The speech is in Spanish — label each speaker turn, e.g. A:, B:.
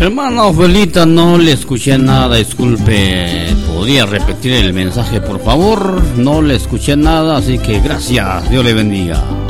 A: Hermana Ofelita, no le escuché nada, disculpe. ¿Podría repetir el mensaje, por favor? No le escuché nada, así que gracias. Dios le bendiga.